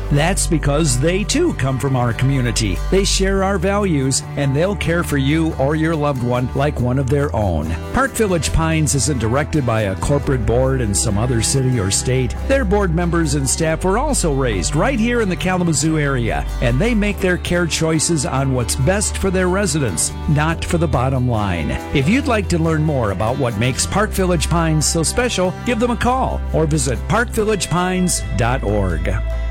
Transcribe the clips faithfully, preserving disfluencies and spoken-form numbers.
That's because they too come from our community. They share our values, and they'll care for you or your loved one like one of their own. Park Village Pines isn't directed by a corporate board in some other city or state. Their board members and staff were also raised right here in the Kalamazoo area, and they make their care choices on what's best for their residents, not for the bottom line. If you'd like to learn more about what makes Park Village Pines so special, give them a call or visit park village pines dot org.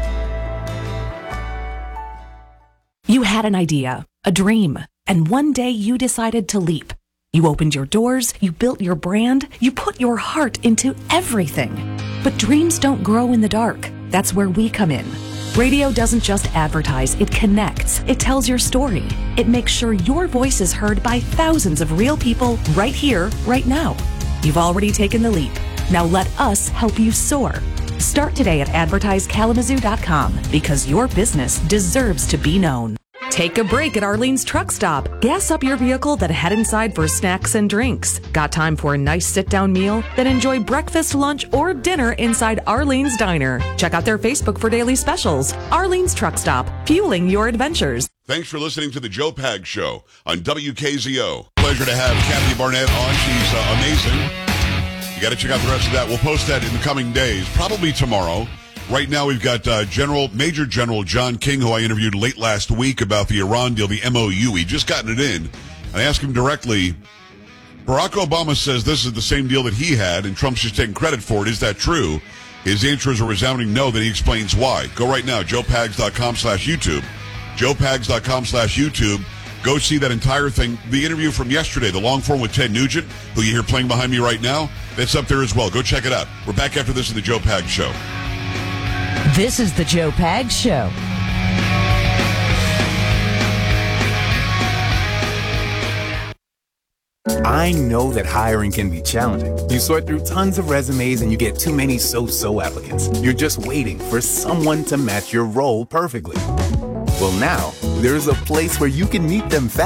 You had an idea, a dream, and one day you decided to leap. You opened your doors, you built your brand, you put your heart into everything. But dreams don't grow in the dark. That's where we come in. Radio doesn't just advertise, it connects. It tells your story. It makes sure your voice is heard by thousands of real people right here, right now. You've already taken the leap. Now let us help you soar. Start today at advertise kalamazoo dot com because your business deserves to be known. Take a break at Arlene's Truck Stop. Gas up your vehicle, then head inside for snacks and drinks. Got time for a nice sit-down meal? Then enjoy breakfast, lunch, or dinner inside Arlene's Diner. Check out their Facebook for daily specials. Arlene's Truck Stop, fueling your adventures. Thanks for listening to the Joe Pags Show on W K Z O. Pleasure to have Kathy Barnett on. She's uh, amazing. You got to check out the rest of that. We'll post that in the coming days, probably tomorrow. Right now, we've got uh, General Major General John King, who I interviewed late last week about the Iran deal, the M O U. He just gotten it in. I asked him directly, Barack Obama says this is the same deal that he had, and Trump's just taking credit for it. Is that true? His answer is a resounding no, then he explains why. Go right now, joe pags dot com slash YouTube. joe pags dot com slash YouTube. Go see that entire thing. The interview from yesterday, the long form with Ted Nugent, who you hear playing behind me right now, that's up there as well. Go check it out. We're back after this in the Joe Pags Show. This is the Joe Pags Show. I know that hiring can be challenging. You sort through tons of resumes and you get too many so-so applicants. You're just waiting for someone to match your role perfectly. Well, now, there's a place where you can meet them fast.